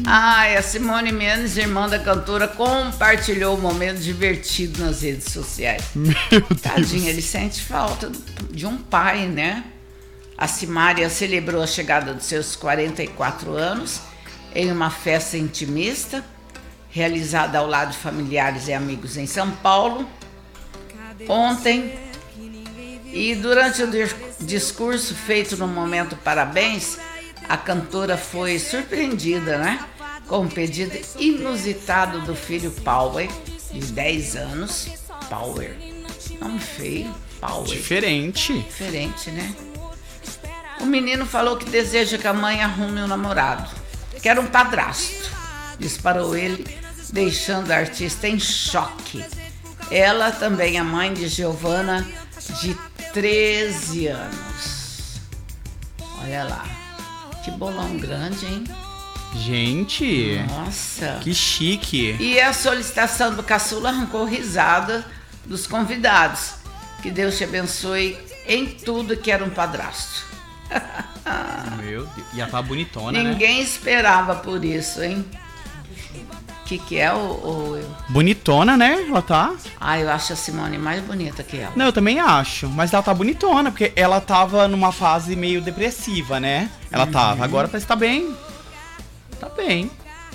Ai, a Simone Mendes, irmã da cantora, compartilhou um momento divertido nas redes sociais. Meu Deus. Tadinha, ele sente falta de um pai, né? A Simária celebrou a chegada dos seus 44 anos em uma festa intimista, realizada ao lado de familiares e amigos em São Paulo, ontem. E durante o discurso feito no momento parabéns, a cantora foi surpreendida, né? Com um pedido inusitado do filho Power, de 10 anos. Power. Nome feio. Power. Diferente, né? O menino falou que deseja que a mãe arrume um namorado. Quer um padrasto. Disparou ele, deixando a artista em choque. Ela também é mãe de Giovana, de 13 anos. Olha lá. Que bolão grande, hein? Gente, nossa, que chique. E a solicitação do caçula arrancou risada dos convidados. Que Deus te abençoe em tudo que era um padrasto. Meu Deus, e ela tá bonitona, Ninguém esperava por isso, hein? Que é o... Bonitona, né? Ela tá... Ah, eu acho a Simone mais bonita que ela. Não, eu também acho. Mas ela tá bonitona, porque ela tava numa fase meio depressiva, né? Ela tava. Agora parece que tá bem. Tá bem.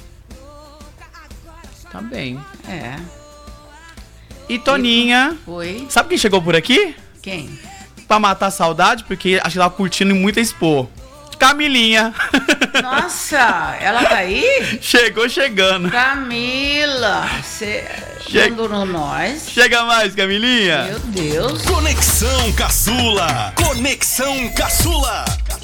Tá bem. É. E Toninha... Oi? Sabe quem chegou por aqui? Quem? Pra matar a saudade, porque acho que ela tava curtindo muito a Expo. Camilinha. Nossa, ela tá aí? Chegou chegando. Camila, você abandonou nós? Chega mais, Camilinha. Meu Deus. Conexão Caçula. Conexão Caçula.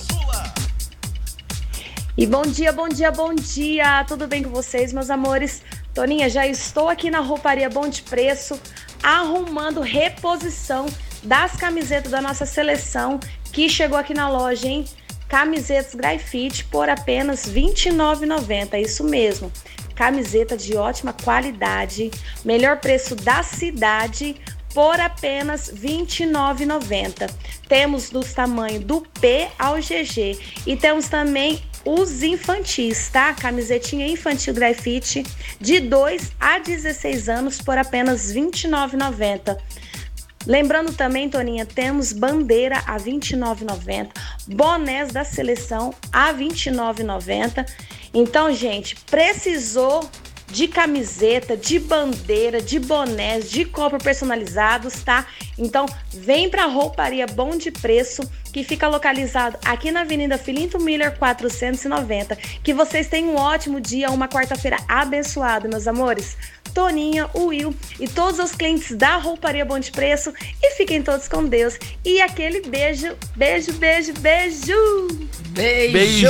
E bom dia, bom dia, bom dia. Tudo bem com vocês, meus amores? Toninha, já estou aqui na Rouparia Bom de Preço, arrumando reposição das camisetas da nossa seleção, que chegou aqui na loja, hein? Camisetas Grafite por apenas R$ 29,90, isso mesmo. Camiseta de ótima qualidade, melhor preço da cidade, por apenas R$ 29,90. Temos dos tamanhos do P ao GG e temos também os infantis, tá? Camisetinha infantil Grafite de 2 a 16 anos por apenas R$ 29,90. Lembrando também, Toninha, temos bandeira a R$ 29,90, bonés da seleção a R$ 29,90. Então, gente, precisou de camiseta, de bandeira, de bonés, de copo personalizados, tá? Então, vem pra Rouparia Bom de Preço, que fica localizado aqui na Avenida Filinto Miller 490. Que vocês tenham um ótimo dia, uma quarta-feira abençoada, meus amores. Toninha, o Will e todos os clientes da Rouparia Bom de Preço, e fiquem todos com Deus. E aquele beijo, beijo, beijo, beijo! Beijo!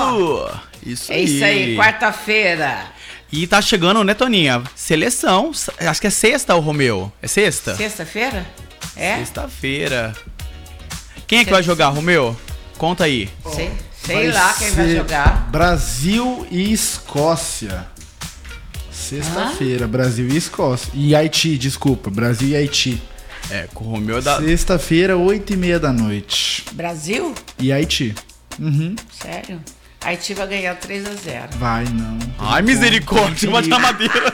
Isso aí. É isso aí, quarta-feira. E tá chegando, né, Toninha? Seleção. Acho que é sexta, o Romeu. É sexta? Sexta-feira? É? Sexta-feira. Quem é que vai jogar, Romeu? Conta aí. Sei lá quem vai jogar. Brasil e Escócia. Sexta-feira, Brasil e Escócia. E Haiti, desculpa. Brasil e Haiti. É, com o Romeu da... Sexta-feira, 8h30 da noite. Brasil? E Haiti. Uhum. Sério? Haiti vai ganhar 3-0. Vai, não. Ai, misericórdia, bate na madeira.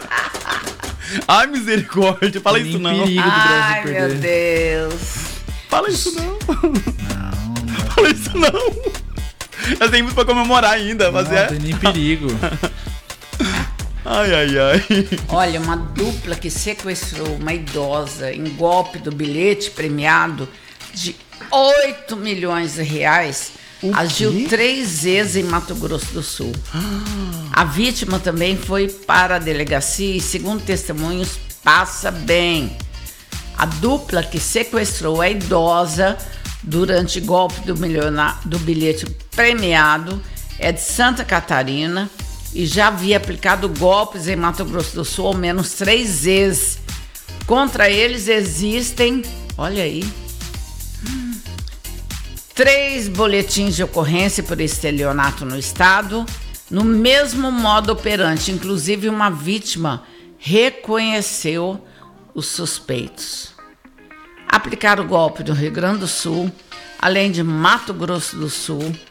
Ai, misericórdia, fala isso não. Perigo do Brasil Ai, perder. meu Deus. Fala isso não. Não. Fala isso não. Nós temos pra comemorar ainda, mas Não tem nem perigo. Ai, ai, ai. Olha, uma dupla que sequestrou uma idosa em golpe do bilhete premiado de R$ 8 milhões agiu 3 vezes em Mato Grosso do Sul. A vítima também foi para a delegacia e, segundo testemunhos, passa bem. A dupla que sequestrou a idosa durante golpe do bilhete premiado é de Santa Catarina e já havia aplicado golpes em Mato Grosso do Sul ao menos 3 vezes. Contra eles existem, olha aí, 3 boletins de ocorrência por estelionato no estado, no mesmo modo operante. Inclusive, uma vítima reconheceu os suspeitos. Aplicaram o golpe no Rio Grande do Sul, além de Mato Grosso do Sul,